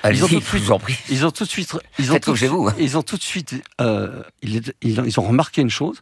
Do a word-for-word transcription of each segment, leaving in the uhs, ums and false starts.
Allez, ils ont tout de je suite, vous en prie. ils ont tout de suite, ils ont Faites tout comme de chez vous, hein. suite, ils ont tout de suite, euh, ils, ils, ils ont remarqué une chose.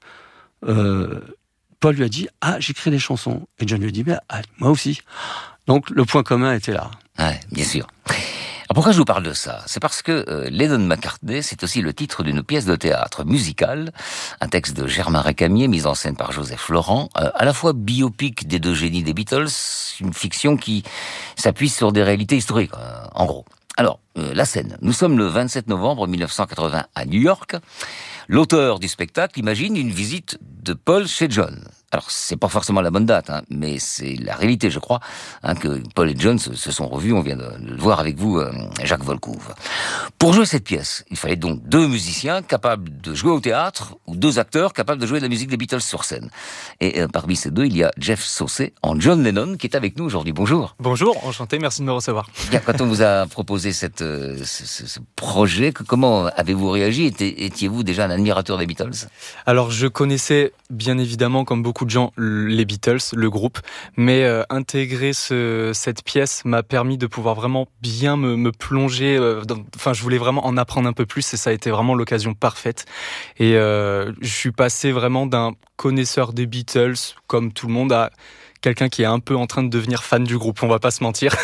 Euh, Paul lui a dit, ah, j'écris des chansons. Et John lui a dit, mais ah, moi aussi. Donc le point commun était là. Ouais, bien sûr. Alors pourquoi je vous parle de ça? C'est parce que euh, Lennon-McCartney, c'est aussi le titre d'une pièce de théâtre musicale, un texte de Germain Récamier, mis en scène par Joseph Laurent, euh, à la fois biopic des deux génies des Beatles, une fiction qui s'appuie sur des réalités historiques, euh, en gros. Alors, euh, la scène. Nous sommes le vingt-sept novembre mille neuf cent quatre-vingts à New York. L'auteur du spectacle imagine une visite de Paul chez John. Alors, c'est pas forcément la bonne date, hein, mais c'est la réalité, je crois, hein, que Paul et John se, se sont revus. On vient de, de le voir avec vous, euh, Jacques Volcouve. Pour jouer cette pièce, il fallait donc deux musiciens capables de jouer au théâtre ou deux acteurs capables de jouer de la musique des Beatles sur scène. Et euh, parmi ces deux, il y a Jeff Saucet en John Lennon qui est avec nous aujourd'hui. Bonjour. Bonjour, enchanté, merci de me recevoir. Bien, quand on vous a proposé cette, euh, ce, ce, ce projet, que, comment avez-vous réagi? Étiez- Étiez-vous déjà un admirateur des Beatles? Alors je connaissais bien évidemment, comme beaucoup de gens, les Beatles, le groupe, mais euh, intégrer ce, cette pièce m'a permis de pouvoir vraiment bien me, me plonger, euh, dans, enfin je voulais vraiment en apprendre un peu plus et ça a été vraiment l'occasion parfaite. Et euh, je suis passé vraiment d'un connaisseur des Beatles, comme tout le monde, à quelqu'un qui est un peu en train de devenir fan du groupe, on va pas se mentir.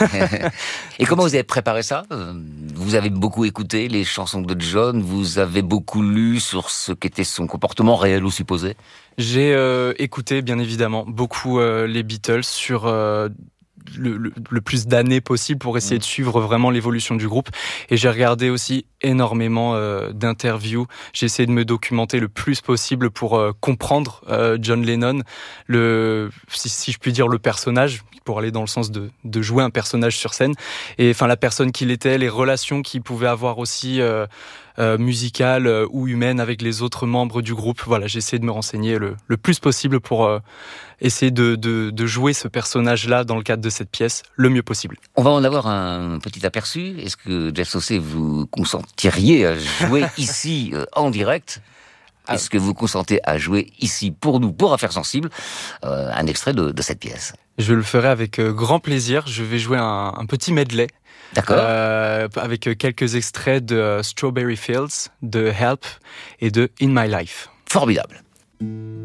Et comment vous avez préparé ça? Vous avez beaucoup écouté les chansons de John, vous avez beaucoup lu sur ce qu'était son comportement réel ou supposé? J'ai euh, écouté, bien évidemment, beaucoup euh, les Beatles sur euh, le, le, le plus d'années possible pour essayer de suivre vraiment l'évolution du groupe. Et j'ai regardé aussi énormément euh, d'interviews. J'ai essayé de me documenter le plus possible pour euh, comprendre euh, John Lennon, le, si, si je puis dire, le personnage, pour aller dans le sens de, de jouer un personnage sur scène. Et enfin, la personne qu'il était, les relations qu'il pouvait avoir aussi euh, euh, musicales euh, ou humaines avec les autres membres du groupe. Voilà, j'ai essayé de me renseigner le, le plus possible pour euh, essayer de, de, de jouer ce personnage-là dans le cadre de cette pièce le mieux possible. On va en avoir un petit aperçu. Est-ce que, Jeff Saucet, vous consentiriez à jouer ici euh, en direct? Est-ce que vous consentez à jouer ici pour nous, pour Affaires Sensibles, euh, un extrait de, de cette pièce? Je le ferai avec euh, grand plaisir. Je vais jouer un, un petit medley. D'accord. Euh, avec quelques extraits de euh, Strawberry Fields, de Help et de In My Life. Formidable.